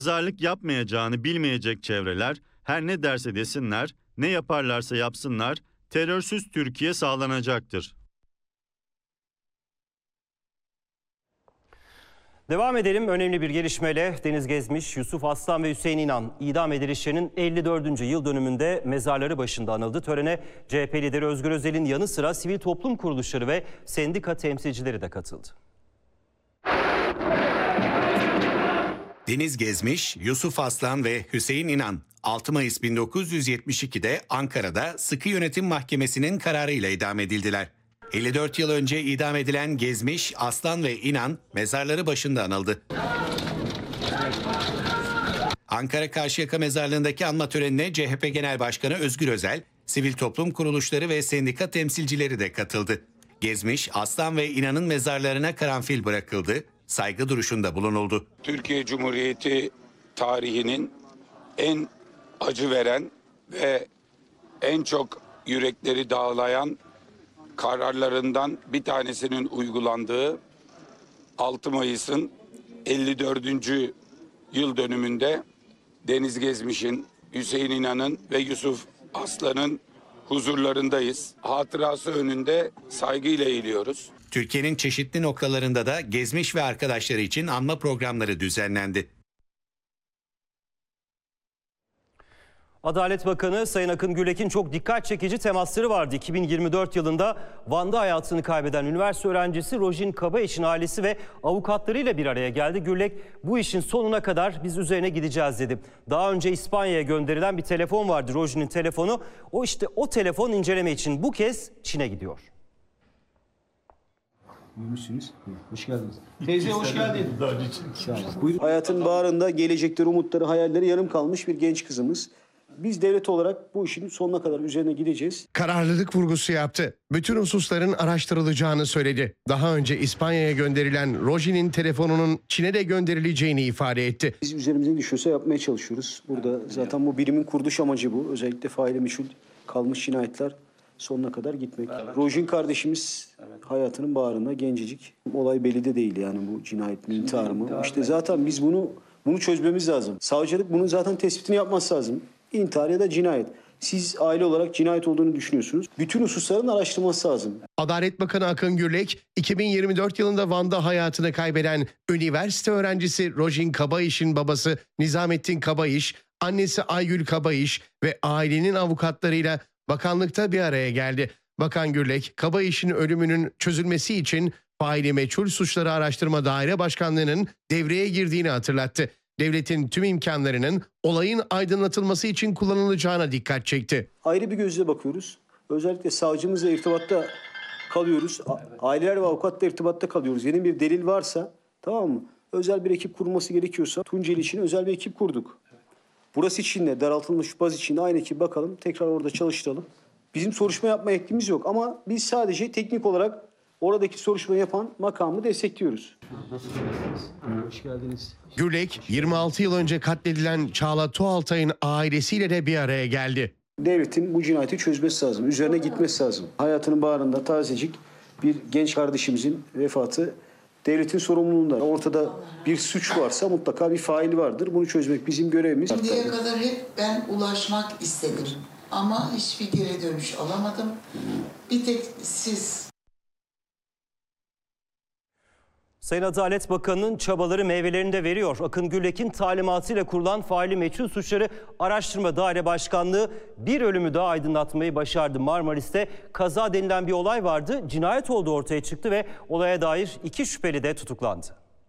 Pazarlık yapmayacağını bilmeyecek çevreler her ne derse desinler, ne yaparlarsa yapsınlar, terörsüz Türkiye sağlanacaktır. Devam edelim. Önemli bir gelişmeyle Deniz Gezmiş, Yusuf Aslan ve Hüseyin İnan idam edilişlerinin 54. yıl dönümünde mezarları başında anıldı. Törene CHP lideri Özgür Özel'in yanı sıra sivil toplum kuruluşları ve sendika temsilcileri de katıldı. Deniz Gezmiş, Yusuf Aslan ve Hüseyin İnan 6 Mayıs 1972'de Ankara'da Sıkı Yönetim Mahkemesi'nin kararıyla idam edildiler. 54 yıl önce idam edilen Gezmiş, Aslan ve İnan mezarları başında anıldı. Ankara Karşıyaka Mezarlığı'ndaki anma törenine CHP Genel Başkanı Özgür Özel, sivil toplum kuruluşları ve sendika temsilcileri de katıldı. Gezmiş, Aslan ve İnan'ın mezarlarına karanfil bırakıldı, saygı duruşunda bulunuldu. Türkiye Cumhuriyeti tarihinin en acı veren ve en çok yürekleri dağlayan kararlarından bir tanesinin uygulandığı 6 Mayıs'ın 54. yıl dönümünde Deniz Gezmiş'in, Hüseyin İnan'ın ve Yusuf Aslan'ın huzurlarındayız. Hatırası önünde saygıyla eğiliyoruz. Türkiye'nin çeşitli noktalarında da Gezmiş ve arkadaşları için anma programları düzenlendi. Adalet Bakanı Sayın Akın Gürlek'in çok dikkat çekici temasları vardı. 2024 yılında Van'da hayatını kaybeden üniversite öğrencisi Rojin Kabaiş'in ailesi ve avukatlarıyla bir araya geldi. Gürlek bu işin sonuna kadar biz üzerine gideceğiz dedi. Daha önce İspanya'ya gönderilen bir telefon vardı, Rojin'in telefonu. O telefon inceleme için bu kez Çin'e gidiyor. Buyurmuşsunuz. Hoş geldiniz. Teyze hoş geldin. Buyurun. Hayatın bağrında gelecekleri, umutları, hayalleri yarım kalmış bir genç kızımız. Biz devlet olarak bu işin sonuna kadar üzerine gideceğiz. Kararlılık vurgusu yaptı. Bütün hususların araştırılacağını söyledi. Daha önce İspanya'ya gönderilen Rojin'in telefonunun Çin'e de gönderileceğini ifade etti. Biz üzerimize düşüyorsa yapmaya çalışıyoruz. Burada zaten bu birimin kuruluş amacı bu. Özellikle faili meçhul kalmış cinayetler sonuna kadar gitmek. Evet. Rojin kardeşimiz hayatının bağrında gencecik. Olay belli de değil yani bu cinayet mi, intihar mı? İşte zaten biz bunu çözmemiz lazım. Savcılık bunun zaten tespitini yapması lazım. İntihar ya da cinayet. Siz aile olarak cinayet olduğunu düşünüyorsunuz. Bütün hususların araştırılması lazım. Adalet Bakanı Akın Gürlek, 2024 yılında Van'da hayatını kaybeden üniversite öğrencisi Rojin Kabaiş'in babası Nizamettin Kabaиш, annesi Aygül Kabaиш ve ailenin avukatlarıyla bakanlıkta bir araya geldi. Bakan Gürlek, Kabaiş'in ölümünün çözülmesi için faili meçhul suçları araştırma daire başkanlığının devreye girdiğini hatırlattı. Devletin tüm imkanlarının olayın aydınlatılması için kullanılacağına dikkat çekti. Ayrı bir gözle bakıyoruz. Özellikle savcımızla irtibatta kalıyoruz. Aileler ve avukatla irtibatta kalıyoruz. Yeni bir delil varsa, tamam mı? Özel bir ekip kurulması gerekiyorsa Tunceli için özel bir ekip kurduk. Burası için de daraltılmış baz için de aynı ekip bakalım. Tekrar orada çalıştıralım. Bizim soruşturma yapma yetkimiz yok ama biz sadece teknik olarak oradaki soruşturma yapan makamı destekliyoruz. Hoş geldiniz. Gürlek, 26 yıl önce katledilen Çağla Tuğaltay'ın ailesiyle de bir araya geldi. Devletin bu cinayeti çözmesi lazım, üzerine gitmesi lazım. Hayatının bağrında tazecik bir genç kardeşimizin vefatı devletin sorumluluğunda. Ortada bir suç varsa mutlaka bir faili vardır. Bunu çözmek bizim görevimiz. Şimdiye kadar hep ben ulaşmak istedim ama hiçbir geri dönüş alamadım. Bir tek siz. Sayın Adalet Bakanı'nın çabaları meyvelerini de veriyor. Akın Gürlek'in talimatıyla kurulan faili meçhul suçları araştırma daire başkanlığı bir ölümü daha aydınlatmayı başardı. Marmaris'te kaza denilen bir olay vardı. Cinayet olduğu ortaya çıktı ve olaya dair 2 şüpheli de tutuklandı.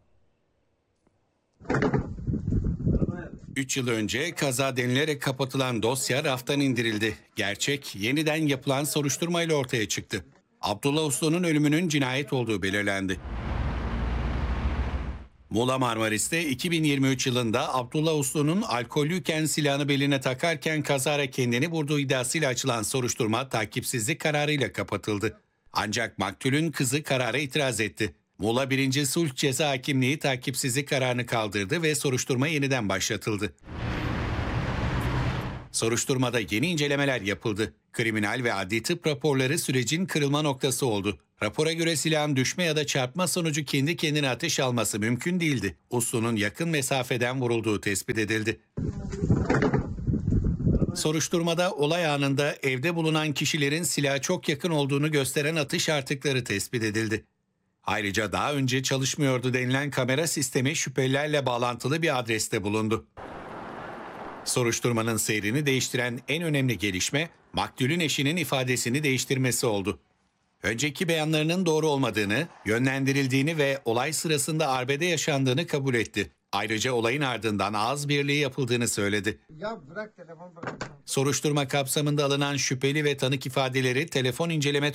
3 yıl önce kaza denilerek kapatılan dosya raftan indirildi. Gerçek yeniden yapılan soruşturmayla ortaya çıktı. Abdullah Uslu'nun ölümünün cinayet olduğu belirlendi. Muğla Marmaris'te 2023 yılında Abdullah Uslu'nun alkollüyken silahını beline takarken kazara kendini vurduğu iddiasıyla açılan soruşturma takipsizlik kararıyla kapatıldı. Ancak maktulün kızı karara itiraz etti. Muğla 1. Sulh Ceza Hakimliği takipsizlik kararını kaldırdı ve soruşturma yeniden başlatıldı. Soruşturmada yeni incelemeler yapıldı. Kriminal ve adli tıp raporları sürecin kırılma noktası oldu. Rapora göre silahın düşme ya da çarpma sonucu kendi kendine ateş alması mümkün değildi. Uslu'nun yakın mesafeden vurulduğu tespit edildi. Soruşturmada olay anında evde bulunan kişilerin silaha çok yakın olduğunu gösteren atış artıkları tespit edildi. Ayrıca daha önce çalışmıyordu denilen kamera sistemi şüphelilerle bağlantılı bir adreste bulundu. Soruşturmanın seyrini değiştiren en önemli gelişme, maktulün eşinin ifadesini değiştirmesi oldu. Önceki beyanlarının doğru olmadığını, yönlendirildiğini ve olay sırasında arbede yaşandığını kabul etti. Ayrıca olayın ardından ağız birliği yapıldığını söyledi. Soruşturma kapsamında alınan şüpheli ve tanık ifadeleri telefon inceleme